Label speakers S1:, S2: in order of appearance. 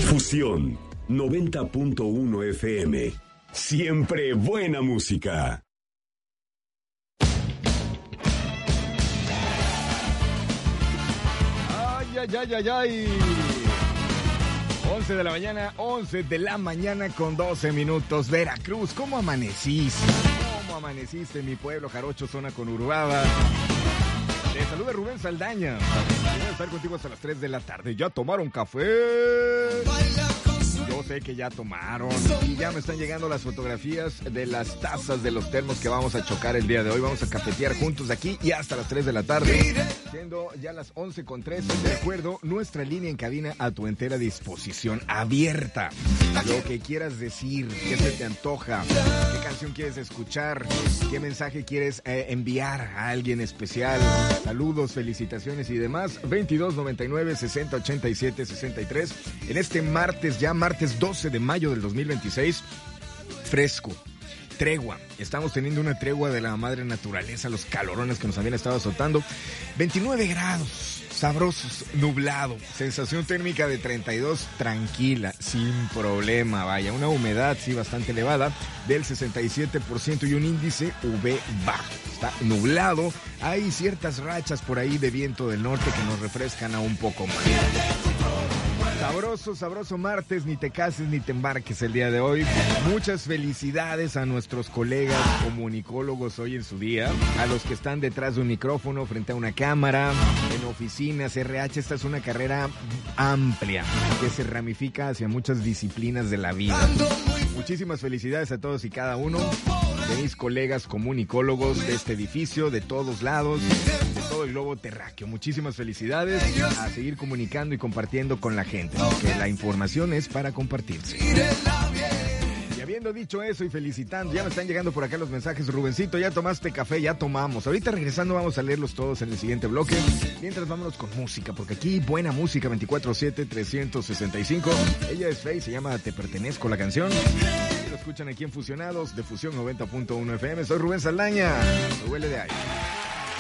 S1: Fusión 90.1 FM. Siempre buena música.
S2: Ay. 11 de la mañana con 12 minutos. Veracruz, ¿cómo amaneciste? ¿Cómo amaneciste en mi pueblo jarocho, zona conurbada? Te saluda Rubén Saldaña. Voy a estar contigo hasta las 3 de la tarde. ¿Ya tomaron café? Yo sé que ya tomaron y ya me están llegando las fotografías de las tazas de los termos que vamos a chocar el día de hoy. Vamos a cafetear juntos de aquí y hasta las 3 de la tarde. Siendo ya las 11:13, de acuerdo, nuestra línea en cabina a tu entera disposición, abierta. Lo que quieras decir, qué se te antoja, qué canción quieres escuchar, qué mensaje quieres enviar a alguien especial. Saludos, felicitaciones y demás. 2299-6087-63. En este martes 12 de mayo del 2026, fresco. Tregua, estamos teniendo una tregua de la madre naturaleza, los calorones que nos habían estado azotando. 29 grados, sabrosos, nublado, sensación térmica de 32, tranquila, sin problema, vaya, una humedad sí bastante elevada del 67% y un índice UV bajo. Está nublado, hay ciertas rachas por ahí de viento del norte que nos refrescan a un poco más. Sabroso martes, ni te cases ni te embarques el día de hoy. Muchas felicidades a nuestros colegas comunicólogos hoy en su día, a los que están detrás de un micrófono, frente a una cámara, en oficinas, RH. Esta es una carrera amplia que se ramifica hacia muchas disciplinas de la vida. Muchísimas felicidades a todos y cada uno de mis colegas comunicólogos de este edificio, de todos lados, de todo el globo terráqueo. Muchísimas felicidades, a seguir comunicando y compartiendo con la gente, porque la información es para compartirse. Y habiendo dicho eso y felicitando, ya me están llegando por acá los mensajes. Rubencito, ¿ya tomaste café? Ya tomamos. Ahorita regresando vamos a leerlos todos en el siguiente bloque. Mientras vámonos con música, porque aquí buena música 24/7, 365. Ella es Faye, se llama Te Pertenezco la canción. Y lo escuchan aquí en Fusionados de Fusión 90.1 FM. Soy Rubén Saldaña. Me huele de ahí.